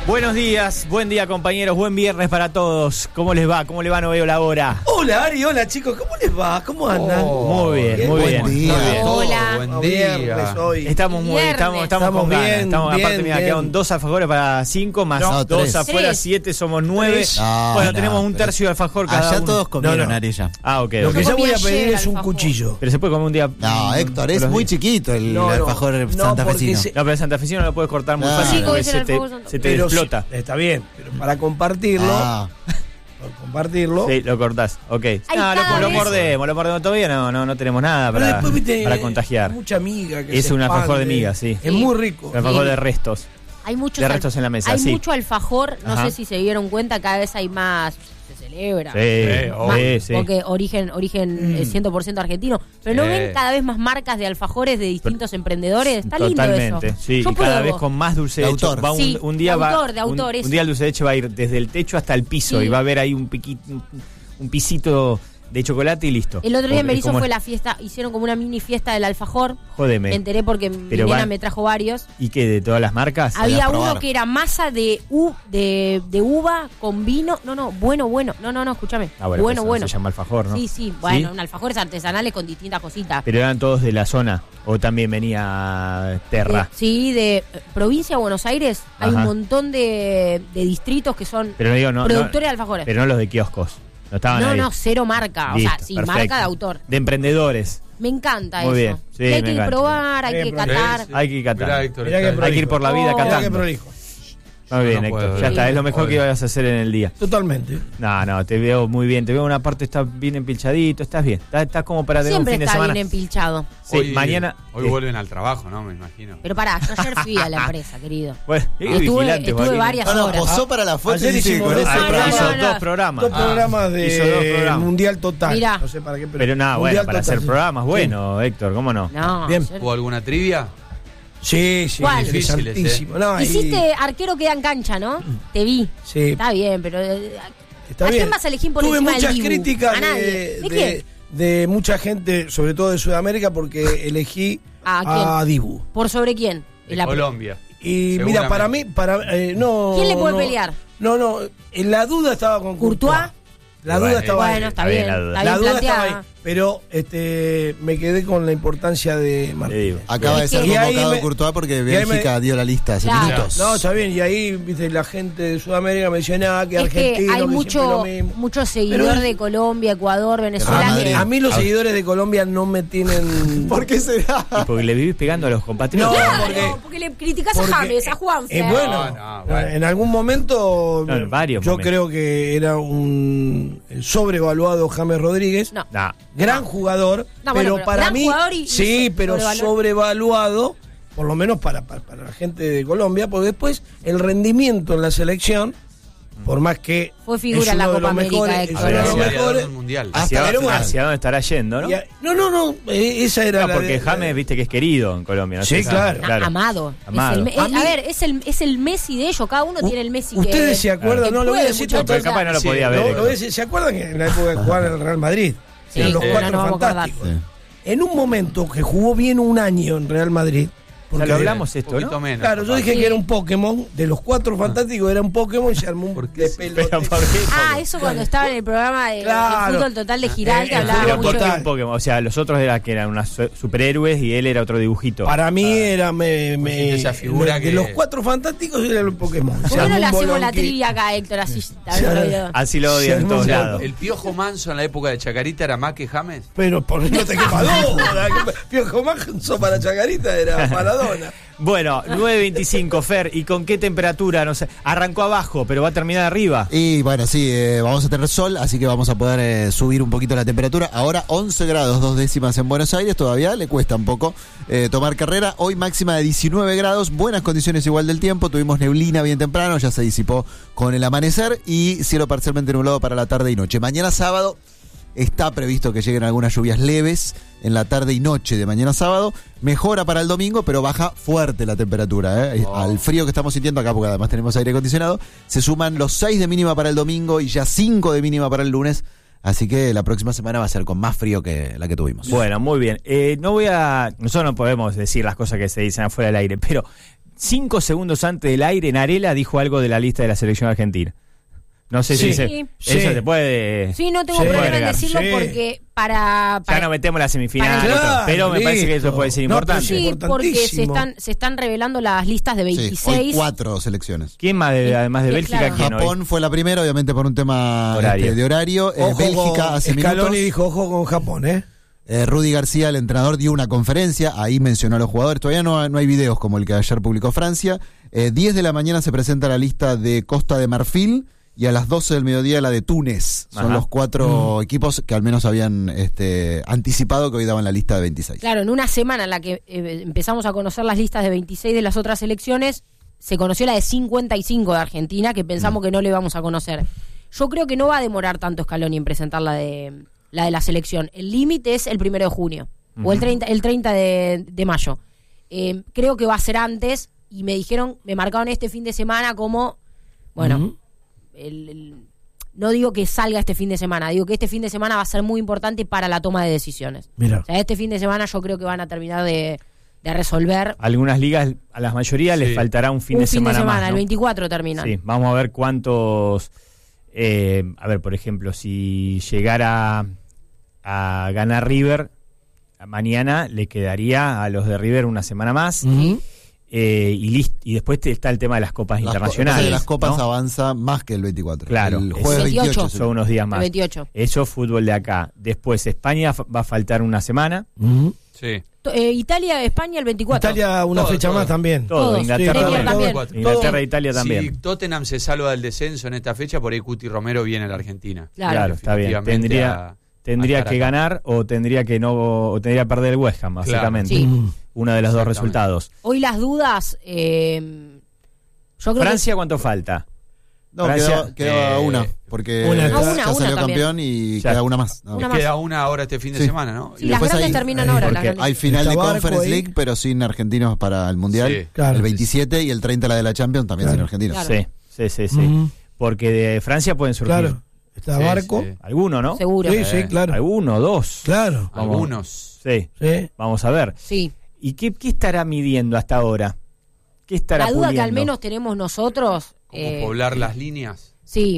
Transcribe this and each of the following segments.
Buenos días, buen día compañeros, buen viernes para todos. ¿Cómo les va? ¿Cómo le va? No veo la hora. Hola Ari, hola chicos, ¿cómo les va? ¿Cómo andan? Muy bien, muy bien. Buen día. Muy bien. Hola. Buen día. Viernes hoy. Estamos con Estamos ganas. bien, Aparte, bien, mira, bien. quedan 2 alfajores para 5, más No, 2 tres. afuera, 3. 7, somos 9. Tres. No, Bueno, no, tenemos un pero tercio de alfajor cada allá uno. todos comieron, No. Ari, ya. Ah, ok. Lo ok. que yo voy a comí pedir ayer es un alfajor. cuchillo. Pero se puede comer un día. No, Héctor, es todos los muy días. chiquito el No, alfajor no, santafesino. porque No, pero el santafesino no lo puedes cortar muy No. fácil. Sí, porque como es el alfajor santafesino. se te Pero explota. sí, está bien, pero para compartirlo, Ah, Sí, lo cortás. Ok. Ay, No, cada lo vez- mordemos todavía. No tenemos nada pero para, después viste para contagiar. mucha miga que Es se un alfajor de expande. miga, sí. Es muy rico. El alfajor de restos. Hay muchos De restos en la mesa, hay sí. mucho alfajor, no Ajá. sé si se dieron cuenta, cada vez hay más, se celebra. Sí. Porque origen 100% argentino. Pero ¿no ven cada vez más marcas de alfajores de distintos emprendedores? Está Totalmente, lindo eso. sí, Yo y cada pruebo. vez con más dulce de De leche. autor. Va Sí, un día de autor, un eso. día el dulce de leche va a ir desde el techo hasta el piso Sí. y va a haber ahí un pisito de chocolate y listo. El otro día en Es Berizo como- fue la fiesta, hicieron como una mini fiesta del alfajor. Jódeme. Me enteré porque Pero mi nena van- me trajo varios. ¿Y qué? ¿De todas las marcas? Había probar. uno que era masa de uva con vino. No, bueno. No, escúchame. Ah, bueno, bueno. pues eso se llama alfajor, ¿no? Sí, bueno, un alfajores artesanales con distintas cositas. Pero eran todos de la zona. O también venía Terra. De provincia de Buenos Aires hay Ajá. un montón de distritos que son Pero no digo, no. productores de alfajores. Pero no los de kioscos. No estaban ahí. No, cero marca. Listo, o sea, sí, perfecto. marca de autor. De emprendedores. Me encanta Muy eso. bien, sí, Y hay me que encanta. probar, hay que Bien, catar. Hay que catar. Mirá, Héctor, Mirá que está- Hay que ir por la vida Oh. Mirá catando. que prolijo. Muy bien, No Héctor. puedo, Ya está, es lo no mejor puedo. que ibas a hacer en el día. Totalmente. No, te veo muy bien. Te veo una parte, estás bien empilchadito, estás bien. Estás como para tener un Siempre fin de está semana. bien empilchado. Sí, mañana. Hoy vuelven al trabajo, ¿no? Me imagino. Pero pará, yo ayer fui a la empresa, querido. Bueno, Estuve Joaquín. varias no, horas. posó para la foto Ayer y dice hicimos con dos ese programas. programa. Hizo dos programas. Dos programas hizo dos de programas. Mundial Total. Mirá. No sé para qué, Pero nada, bueno, Mundial para Total, hacer sí. programas, bueno, Héctor, ¿cómo no? No, Bien. ayer- ¿Hubo alguna trivia? Sí, ¿Cuál? interesantísimo. No, ahí- Hiciste arquero queda en cancha, ¿no? Te vi. Sí. Está bien, pero Está ¿a bien. quién vas a elegir por Tuve encima del muchas Dibu? críticas ¿A nadie? ¿De quién? de mucha gente, sobre todo de Sudamérica, porque elegí ¿A a Dibu. ¿Por sobre quién? De La- Colombia. Y Seguramente. mira, para mí, no. ¿Quién le puede no, pelear? No, en la duda estaba con ¿Courtois? La Bueno, duda estaba Bueno, ahí. está Está bien bien. la duda. Está La bien duda estaba planteada. ahí. Pero me quedé con la importancia de Te Martín. digo. Acaba de ser Y ahí convocado me- Courtois porque y ahí Bélgica dio la lista hace Claro. minutos. No, está bien. Y ahí, viste, la gente de Sudamérica me decía, nada, que Es que argentino, hay que siempre lo mismo. mucho seguidor Pero- de Colombia, Ecuador, Venezuela. Madrid. que- A mí los seguidores de Colombia no me tienen... ¿Por qué será? Y porque le vivís pegando a los compatriotas. No, Claro, porque le criticás a porque- James, a Juanfe. bueno, No, bueno. en algún momento No, en varios yo momentos. creo que era un sobrevaluado James Rodríguez. No. Nah. Gran jugador, No, pero bueno, pero para gran mí jugador y sí, pero sobrevaluado, por lo menos para la gente de Colombia, porque después el rendimiento en la selección, por más que Fue figura es en la uno de Copa los América, mejores, Héctor. es uno de los Hacia- mejores. del mundial. ¿Hacia, pero bueno. hacia dónde estará yendo, no? No, esa era No, la porque de- James, viste que es querido en Colombia. ¿no? Sí, sé, claro. Amado. Amado. Es el- A mí- a ver, es el Messi de ellos. Cada uno tiene el Messi que... Ustedes se acuerdan, que no lo voy a puede, decir muchachos, total, o sea, capaz no lo Sí, podía ver. Lo Héctor. voy a decir, ¿se acuerdan que en la época de jugar en el Real Madrid? Sí, Eran los no, cuatro no vamos a acordar. fantásticos. En un momento que jugó bien un año en Real Madrid, Ya porque lo hablamos Un esto, poquito ¿no? menos. claro, yo capaz. dije Sí. que era un Pokémon, de los cuatro fantásticos era un Pokémon y se armó un ¿Por qué? despelote. Pero ¿por qué? Ah, eso cuando estaba en el programa de Claro. Fútbol Total de Giral, que El hablaba Pero fútbol mucho. porque total. un Pokémon, o sea, los otros que eran unos superhéroes y él era otro dibujito. Para mí era Dijiste esa figura de que- los cuatro fantásticos era el Pokémon. ¿Por Se qué no armó le un hacemos la bolonqui. trivia acá, Héctor? Así Se- Así lo odian en Se todos armó un lados. ¿El Piojo Manso en la época de Chacarita era más que James? Pero por no te quepa duda. Piojo Manso para Chacarita era Maradona. Bueno, 9.25, Fer, ¿y con qué temperatura? No sé, arrancó abajo, pero va a terminar arriba. Y bueno, sí, vamos a tener sol, así que vamos a poder subir un poquito la temperatura. Ahora 11 grados, 2 décimas en Buenos Aires, todavía le cuesta un poco tomar carrera. Hoy máxima de 19 grados, buenas condiciones igual del tiempo, tuvimos neblina bien temprano, ya se disipó con el amanecer y cielo parcialmente nublado para la tarde y noche. Mañana sábado está previsto que lleguen algunas lluvias leves en la tarde y noche de mañana sábado. Mejora para el domingo, pero baja fuerte la temperatura. Al frío que estamos sintiendo acá, porque además tenemos aire acondicionado, se suman los 6 de mínima para el domingo y ya 5 de mínima para el lunes. Así que la próxima semana va a ser con más frío que la que tuvimos. Bueno, muy bien. Nosotros no podemos decir las cosas que se dicen afuera del aire, pero 5 segundos antes del aire, Narela dijo algo de la lista de la selección argentina. No sé si Sí. eso te puede... Sí, no tengo Sí. problema en Puede decirlo sí. porque para Ya no metemos la semifinal, Claro, otro, pero me parece que eso listo. puede ser No, importante. pero sí, porque importantísimo. se están revelando las listas de Sí, 26. hoy 4 selecciones. ¿Quién más, además de Sí, Bélgica, claro. quién hoy? Japón fue la primera, obviamente por un tema Horario. de horario. Ojo Bélgica con- hace Scaloni minutos. dijo ojo con Japón, ¿eh? Rudy García, el entrenador, dio una conferencia, ahí mencionó a los jugadores. Todavía no hay videos como el que ayer publicó Francia. 10 de la mañana se presenta la lista de Costa de Marfil y a las 12 del mediodía la de Túnez. Son Ajá. los 4 equipos que al menos habían anticipado que hoy daban la lista de 26. Claro, en una semana en la que empezamos a conocer las listas de 26 de las otras selecciones, se conoció la de 55 de Argentina, que pensamos que no le íbamos a conocer. Yo creo que no va a demorar tanto Scaloni en presentar la de la selección. El límite es el 1 de junio, o el 30 de mayo. Creo que va a ser antes, y me marcaron este fin de semana como, bueno, no digo que salga este fin de semana, digo que este fin de semana va a ser muy importante para la toma de decisiones. Mira. O sea, este fin de semana yo creo que van a terminar de resolver. Algunas ligas, a la mayoría les faltará un fin de semana más, ¿no? El 24 terminan. Sí, vamos a ver cuántos... a ver, por ejemplo, si llegara a ganar River, mañana le quedaría a los de River una semana más. Ujú. Y listo. Y después está el tema de las copas internacionales. Las copas ¿no? avanza más que el 24. Claro. El jueves 28. 28. Son unos días El más. 28. Eso fútbol de acá. Después España va a faltar una semana. Ujú. Sí. Italia, España el 24. Italia una Todo, fecha todo. más también. Todo. Todos. Inglaterra Sí, también. también. Inglaterra e Italia Si también. Tottenham se salva del descenso en esta fecha, por ahí Cuti Romero viene a la Argentina. Claro. Está bien. Definitivamente Tendría a estar que acá. ganar o tendría que no o tendría que perder el West Ham, básicamente. Sí. Uno de los dos Exactamente. resultados. Hoy las dudas, yo creo Francia, ¿cuánto falta? No, Francia, queda una, porque una, ya una salió también. campeón y Ya. queda una más. No. Una más. Queda una ahora este fin de Sí. semana, ¿no? Sí, las después grandes ahí- terminan ahora. porque las grandes. Hay final de Está Barco Conference ahí. League, pero sin argentinos para el Mundial. Sí. Claro. El 27 y el 30 la de la Champions también Claro. sin argentinos. Claro. Sí. Ujú. Porque de Francia pueden surgir Claro. Está Sí, Barco. sí. alguno, ¿no? Seguro. Sí, claro. Alguno, dos. Claro. Vamos. Algunos. Sí, Sí. vamos a ver. Sí. ¿Y qué estará midiendo hasta ahora? ¿Qué estará La duda que al puliendo? menos tenemos nosotros. ¿Cómo poblar las líneas? Sí.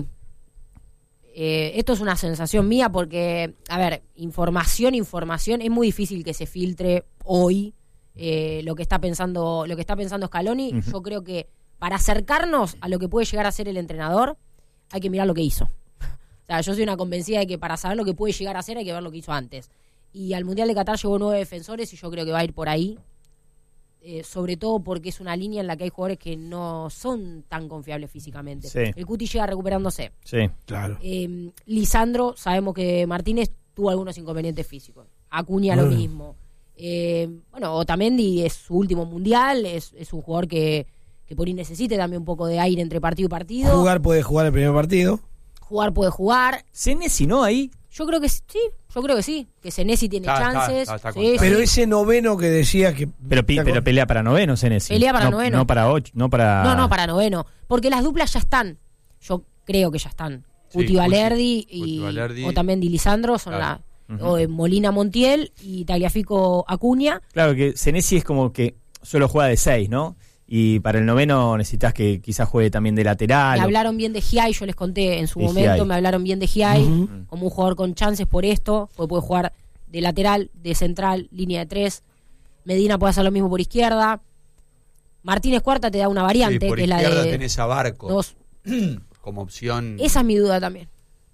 Esto es una sensación mía porque, a ver, información, es muy difícil que se filtre hoy lo que está pensando Scaloni. Ujú. Yo creo que para acercarnos a lo que puede llegar a ser el entrenador, hay que mirar lo que hizo. O sea, yo soy una convencida de que para saber lo que puede llegar a ser hay que ver lo que hizo antes. Y al Mundial de Qatar llevó 9 defensores y yo creo que va a ir por ahí. Sobre todo porque es una línea en la que hay jugadores que no son tan confiables físicamente. Sí. El Cuti llega recuperándose. Sí. Claro. Lisandro, sabemos que Martínez tuvo algunos inconvenientes físicos. Acuña lo Bueno. mismo. Bueno, Otamendi es su último mundial, es un jugador que por ahí necesite también un poco de aire entre partido y partido. Jugar puede jugar el primer partido. Jugar puede jugar. Senesi, ¿no? Ahí. Yo creo que sí, que Senesi tiene chances. está Sí, Pero sí. ese noveno que decía que. Pero pelea para noveno, Senesi. Pelea para no, noveno. No para 8, no para... No, para noveno. Porque las duplas ya están. Yo creo que ya están. Sí, Cuti Valerdi Cuti y Valerdi. Otamendi Lisandro son Claro. Molina Montiel y Tagliafico Acuña. Claro que Senesi es como que solo juega de 6, ¿no? Y para el noveno necesitas que quizás juegue también de lateral. Me hablaron bien de Giai, yo les conté en su De momento, Giai. me hablaron bien de Giai, Ujú. como un jugador con chances por esto, porque puede jugar de lateral, de central, línea de 3. Medina puede hacer lo mismo por izquierda. Martínez Cuarta te da una variante, Sí, por que es la izquierda de tenés a Barco dos. como opción. Esa es mi duda también.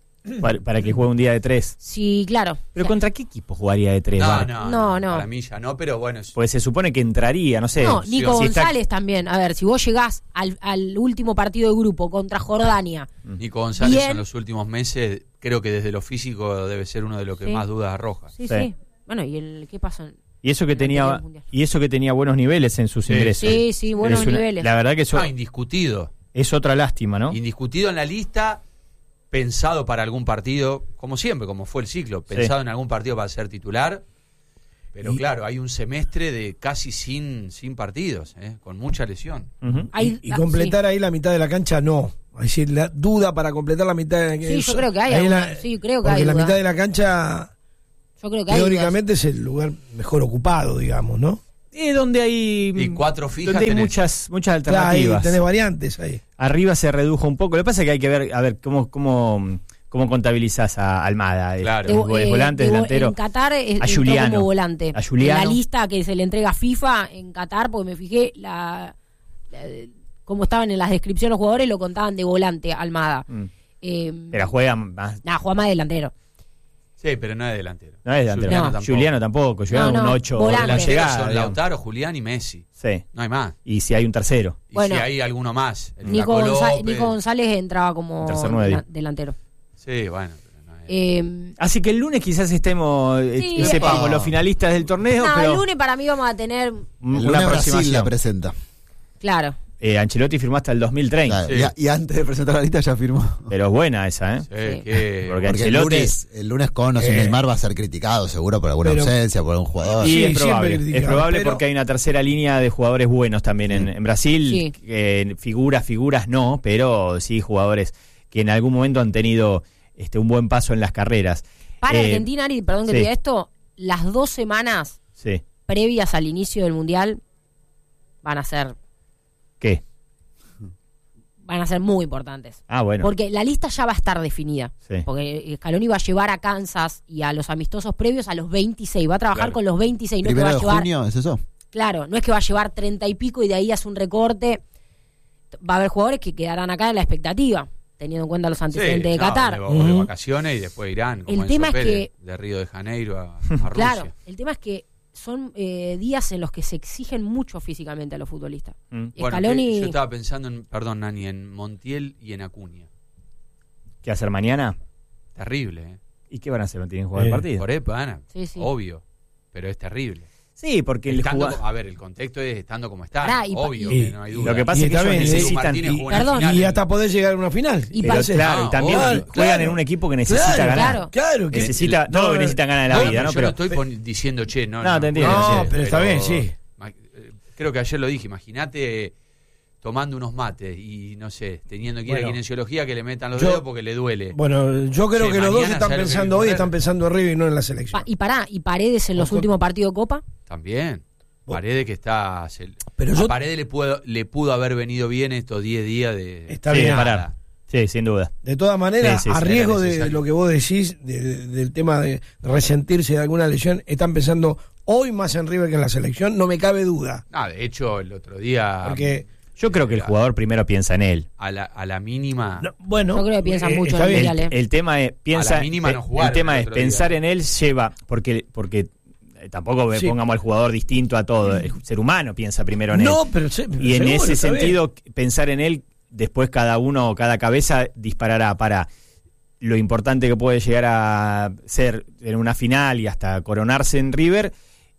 para que juegue un día de 3. Sí, claro. ¿Pero O sea, contra qué equipo jugaría de 3? No. Para mí ya no, pero bueno. Pues se supone que entraría, no sé. no, Nico si está- González también. A ver, si vos llegás al último partido de grupo contra Jordania, Nico González Bien. en los últimos meses, creo que desde lo físico debe ser uno de los que Sí. más dudas arroja. sí. Sí. Bueno, ¿qué pasó? Y eso que en el tenía anterior mundial. y eso que tenía buenos niveles en sus Sí. ingresos. Sí, buenos Es una- niveles. La verdad que eso No, indiscutido. es otra lástima, ¿no? Indiscutido en la lista, pensado para algún partido, como siempre, como fue el ciclo, Sí. pensado en algún partido para ser titular. Pero Y- claro, hay un semestre de casi sin partidos, con mucha lesión. Ujú. Y completar ahí la mitad de la cancha, no. Es decir, la duda para completar la mitad de la cancha. Sí, yo creo que hay Ahí alguna- sí, creo que porque hay la duda. mitad de la cancha, Yo creo que hay dudas. teóricamente, es el lugar mejor ocupado, digamos, ¿no? Donde hay... Y 4 fijas donde hay tenés. muchas Claro, ahí alternativas. tenés variantes ahí. Arriba se redujo un poco. Lo que pasa es que hay que ver, a ver, cómo contabilizás a Almada. Claro. Es volante, delantero. En Qatar entró Juliano. como volante. A Juliano. En la lista que se le entrega a FIFA en Qatar, porque me fijé cómo estaban en las descripciones los jugadores, lo contaban de volante, Almada. Pero juega más. Juega más delantero. Sí, pero no es delantero. No es delantero. Juliano No. tampoco. Juliano tampoco. Juliano No, un no, 8 volante. de la Delanteros llegada. son digamos. Lautaro, Julián y Messi. Sí. No hay más. Y si hay un tercero. Y Bueno. si hay alguno más. El Nico, Flaco López. Nico González entraba como Tercer nueve. delantero. Sí, bueno. Pero no es. Así que el lunes quizás estemos, Sí, sepamos los finalistas del torneo, No, pero el lunes para mí vamos a tener, El una lunes Brasil aproximación. la presenta. claro. Ancelotti firmó hasta el 2030. Claro, Sí. y antes de presentar la lista ya firmó. Pero es buena esa, ¿eh? Sí, Sí. que- Porque Porque Ancelotti- el lunes con o sin Neymar va a ser criticado seguro por alguna Pero- ausencia, por algún jugador. Y Sí, es probable, siempre criticado, es probable pero- porque hay una tercera línea de jugadores buenos también en Brasil. Sí. Figuras no, pero sí jugadores que en algún momento han tenido un buen paso en las carreras. Para Argentina, Ari, perdón que sí. te diga esto, las 2 semanas Sí. previas al inicio del Mundial van a ser ¿Qué? muy importantes. Ah, bueno. Porque la lista ya va a estar definida. Sí. Porque Scaloni va a llevar a Kansas y a los amistosos previos a los 26. Va a trabajar Claro. con los 26. No es que va Primero a de llevar, junio, ¿es eso? claro, no es que va a llevar 30 y pico y de ahí hace un recorte. Va a haber jugadores que quedarán acá en la expectativa, teniendo en cuenta los antecedentes de no, Qatar. de vacaciones y después irán. Como El tema Enzo es Pérez, que- de Río de Janeiro a Rusia. Claro, el tema es que son días en los que se exigen mucho físicamente a los futbolistas. Mm. Bueno, Scaloni, yo estaba pensando en, perdón, Nani, en Montiel y en Acuña. ¿Qué hacer mañana? Terrible, ¿eh? ¿Y qué van a hacer? ¿No tienen que jugar el partido? Por eso, Ana, Sí, sí. obvio, pero es terrible. Sí, porque el Estando jugador... a ver, el contexto es estando como está, Pará, y- obvio, y- que no hay duda. Lo que pasa Y es que está ellos bien, necesitan... Martínez y- jugó una Perdón. final Y en- hasta poder llegar a una final. Y pero parece- claro, y también Claro, juegan claro. en un equipo que necesita Claro, ganar. Claro, que Necesita, todo lo que necesitan ganar en la No, vida, ¿no? yo Pero no estoy diciendo, che, no. No, te entiendo, No, sí. pero está bien, sí. Creo que ayer lo dije, imagínate tomando unos mates y, no sé, teniendo que ir Bueno. a kinesiología que le metan los Yo- dedos porque le duele. Bueno, yo creo Che, que los dos mañana, están ¿sabes lo que pensando hay que hoy, poner? están pensando arriba y no en la selección. y Paredes en los Ojo. últimos partidos de Copa. También. Bueno. Paredes que está... Pero a yo- Paredes le pudo haber venido bien estos 10 días de... Está sí, bien. de parar. Sí, sin duda. De todas maneras, Sí, sí, a sí, riesgo era de necesario. lo que vos decís, del tema de resentirse de alguna lesión, están pensando hoy más en River que en la selección, no me cabe duda. Ah, de hecho, el otro día... Porque, Yo creo que el jugador primero piensa en él. A la mínima... no, bueno, Yo creo que piensan mucho está en el bien. Mundial, El tema es, piensa, A la mínima no jugaron el tema el es otro día. pensar en él lleva, porque tampoco Sí. pongamos al jugador distinto a todo, el ser humano piensa primero en él. No, pero Y en seguro, ese está bien. sentido, pensar en él, después cada cabeza disparará para lo importante que puede llegar a ser en una final y hasta coronarse en River,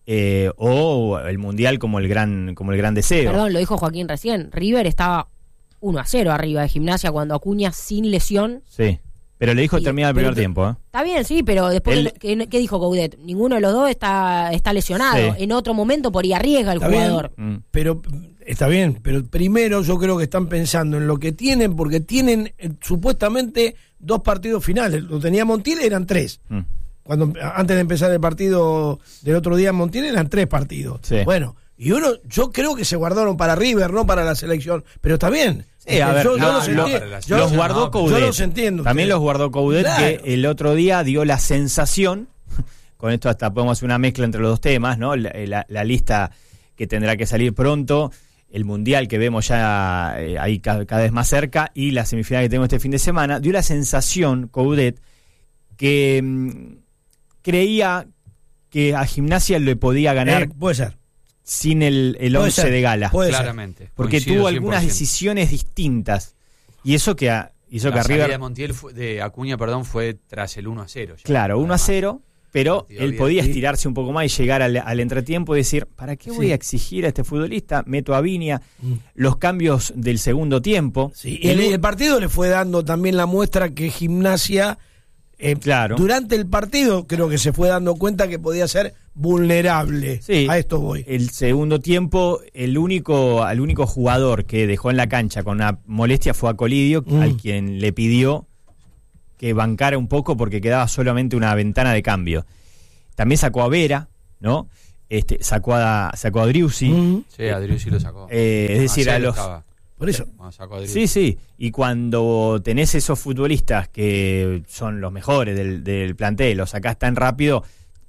o el Mundial como el gran deseo. Perdón, lo dijo Joaquín recién. River estaba 1-0 arriba de Gimnasia cuando Acuña sin lesión. Sí, pero le dijo Y- terminar el primer pero- tiempo. ¿Eh? Está bien, sí, pero después, Él- ¿qué dijo Coudet? Ninguno de los dos está lesionado. Sí. En otro momento por ahí arriesga el Está bien. jugador. Pero está bien, pero primero yo creo que están pensando en lo que tienen, porque tienen supuestamente 2 partidos finales. Lo tenía Montiel, eran 3. Mm. Cuando antes de empezar el partido del otro día en Montiel eran 3 partidos. Sí. Bueno, y yo creo que se guardaron para River, no para la selección, pero está bien. Sí, a ver, yo no, los entiendo. para la Yo- los guardó no, Coudet. yo los entiendo También ustedes. los guardó Coudet, Claro. que el otro día dio la sensación, con esto hasta podemos hacer una mezcla entre los dos temas, ¿no? La lista que tendrá que salir pronto, el Mundial que vemos ya ahí cada vez más cerca, y la semifinal que tenemos este fin de semana, dio la sensación, Coudet, que creía que a Gimnasia le podía ganar puede ser. sin el Puede 11 ser, de gala. puede ser. Claramente. Porque Coincido tuvo algunas 100%. decisiones distintas. Y eso que hizo que La a salida de River, Montiel de Acuña, fue tras el 1-0. ya. claro, 1-0, pero Partido él bien. podía Sí. estirarse un poco más y llegar al entretiempo y decir, ¿para qué voy Sí. a exigir a este futbolista? Meto a Viña, los cambios del segundo tiempo. Sí, y el partido le fue dando también la muestra que Gimnasia, Claro. durante el partido, creo que se fue dando cuenta que podía ser vulnerable. Sí. A esto voy. El segundo tiempo, al único jugador que dejó en la cancha con una molestia fue a Colidio, al quien le pidió que bancara un poco porque quedaba solamente una ventana de cambio. También sacó a Vera, ¿no? sacó a Driussi. Sí, a Driussi lo sacó. Es decir, Ayer a los... estaba. Por eso. Sacó a Driussi. Sí. Y cuando tenés esos futbolistas que son los mejores del plantel, los sacás tan rápido,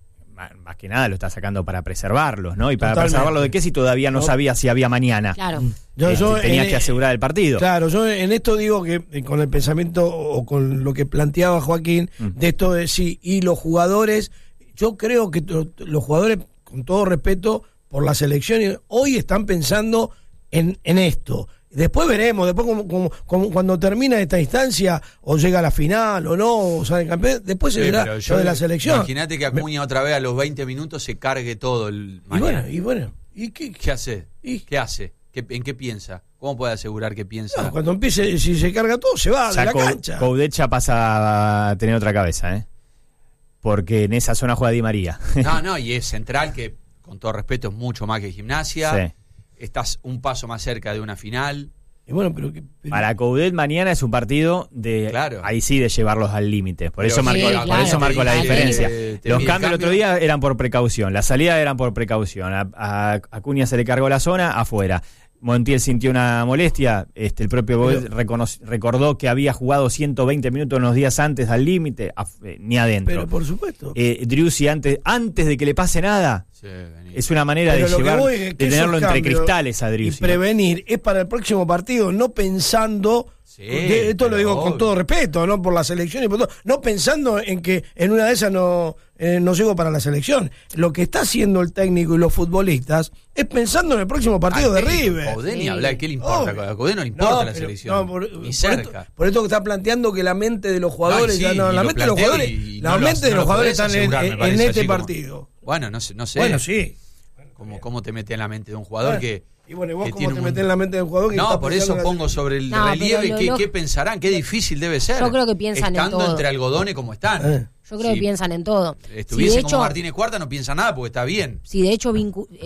más que nada lo estás sacando para preservarlos, ¿no? Y para Totalmente. preservarlos de qué si todavía no sabía si había mañana. Claro. Tenías que asegurar el partido. Claro, yo en esto digo que con el pensamiento o con lo que planteaba Joaquín, de esto de sí, y los jugadores, yo creo que los jugadores, con todo respeto por la selección, hoy están pensando en esto. Después veremos, después como cuando termina esta instancia, o llega a la final o no, o sale campeón, después se verá lo de la selección. Imagínate que Acuña otra vez a los 20 minutos se cargue todo el mañana. Y bueno, ¿y qué? ¿Qué hace? ¿Y? ¿Qué hace? ¿En qué piensa? ¿Cómo puede asegurar que piensa? No, cuando empiece, si se carga todo, se va de la cancha. Coudet ya pasa a tener otra cabeza, porque en esa zona juega Di María. No, y es central, que con todo respeto es mucho más que Gimnasia. Sí. Estás un paso más cerca de una final. Y bueno, pero para Coudet mañana es un partido de ahí sí de llevarlos al límite. Por eso marcó la diferencia. Los cambios el otro día eran por precaución, las salidas eran por precaución. A Acuña se le cargó la zona, afuera. Montiel sintió una molestia, el propio Coudet recordó que había jugado 120 minutos unos días antes al límite, ni adentro. Pero por supuesto. Driussi antes de que le pase nada, es una manera de tenerlo entre cristales a Driussi. Y prevenir es para el próximo partido, no pensando, esto lo digo con todo respeto, no por la selección y por todo, no pensando en que en una de esas no llego para la selección. Lo que está haciendo el técnico y los futbolistas es pensando en el próximo partido de River. Coudet ni hablar, ¿qué le importa? A Coudet no le importa la selección, ni cerca. Por esto que está planteando que la mente de los jugadores, la mente de los jugadores están en este partido. Bueno, no sé. Bueno, sí. ¿Cómo te metes en la mente de un jugador que... Y bueno, ¿vos cómo te metés en la mente del jugador? No, por eso pongo sobre el relieve qué pensarán, qué difícil debe ser. Yo creo que piensan estando en todo. Entre algodones como están. Yo creo que piensan en todo. Estuviese como Martínez Cuarta, no piensa nada porque está bien. Sí, de hecho,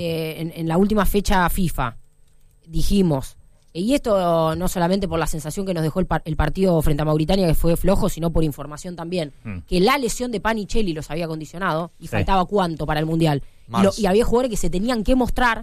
en la última fecha FIFA dijimos, y esto no solamente por la sensación que nos dejó el partido frente a Mauritania, que fue flojo, sino por información también, que la lesión de Panichelli los había condicionado y faltaba cuánto para el Mundial. Y había jugadores que se tenían que mostrar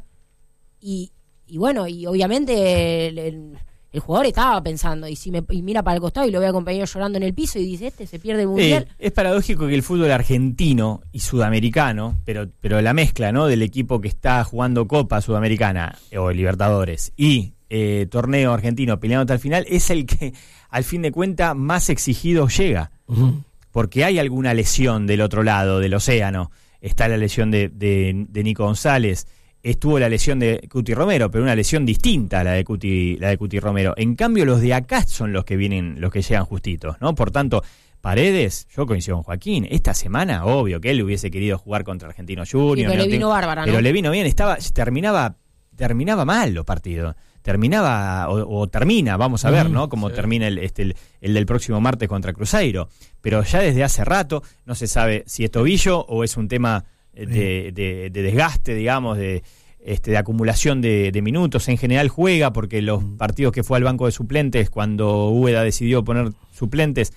y bueno, y obviamente el jugador estaba pensando, y mira para el costado y lo ve a compañero llorando en el piso y dice, se pierde el Mundial. Es paradójico que el fútbol argentino y sudamericano, pero la mezcla, ¿no?, del equipo que está jugando Copa Sudamericana o Libertadores y torneo argentino peleando hasta el final, es el que al fin de cuentas más exigido llega. Porque hay alguna lesión del otro lado del océano. Está la lesión de Nico González, estuvo la lesión de Cuti Romero, pero una lesión distinta a la de Cuti Romero. En cambio, los de acá son los que llegan justitos, ¿no? Por tanto, Paredes, yo coincido con Joaquín, esta semana, obvio que él hubiese querido jugar contra Argentinos Juniors. Pero le vino bárbara, ¿no? Pero le vino bien, terminaba mal los partidos. Terminaba o termina, vamos a ver, ¿no? Cómo termina el del próximo martes contra Cruzeiro. Pero ya desde hace rato no se sabe si es tobillo o es un tema de desgaste, digamos, de acumulación de minutos. En general juega porque los partidos que fue al banco de suplentes, cuando Úbeda decidió poner suplentes,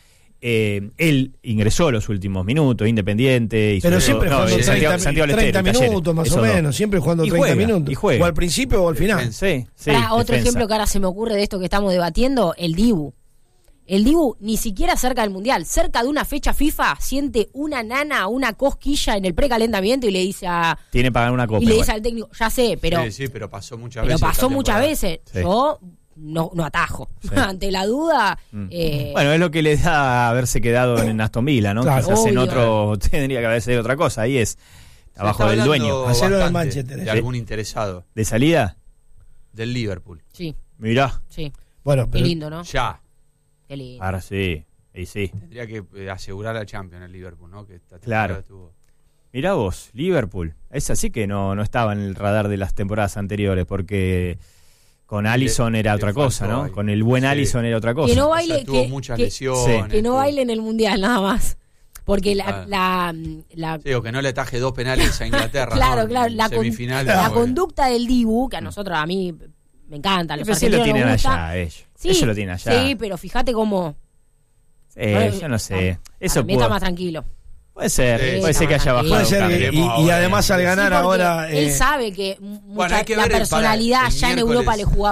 él ingresó los últimos minutos, Independiente. Y pero siempre jugando 30 minutos más o menos, siempre jugando 30 minutos. O al principio o al final. Otro ejemplo que ahora se me ocurre de esto que estamos debatiendo, el Dibu. El Dibu ni siquiera cerca del Mundial, cerca de una fecha FIFA, siente una una cosquilla en el precalentamiento y le dice tiene que pagar una copa. Y le dice al técnico, ya sé, pero... Sí, pero pasó muchas veces. Sí. Yo no atajo. Ante la duda... Bueno, es lo que le da haberse quedado en Aston Villa, ¿no? Claro. Quizás en otro tendría que haberse de otra cosa. Ahí es abajo del dueño. Hacerlo del Manchester. De algún interesado. ¿De salida? Del Liverpool. Sí. Mirá. Sí. Bueno, pero... Qué lindo, ¿no? Ya. Qué lindo. Ahora sí. Y sí. Tendría que asegurar al Champions el Liverpool, ¿no? Que claro. Mirá vos, Liverpool. Esa sí que no estaba en el radar de las temporadas anteriores, porque con Alisson era otra cosa, ¿no? Ahí. Con el buen Alisson era otra cosa. Que no baile, tuvo muchas lesiones. Que no baile en el Mundial, nada más. Porque o que no le ataje 2 penales a Inglaterra. Claro, ¿no? Semifinal. La conducta del Dibu, que a mí me encanta. Los argentinos lo tienen allá, ellos. Sí, ellos lo tienen allá. Sí, pero fíjate cómo... yo no sé. Eso está más tranquilo. Puede ser que haya bajado. Puede ser, Veremos y ahora. además al ganar Sí, porque ahora... él sabe que Bueno, hay que la ver personalidad el ya en miércoles. Europa le jugaba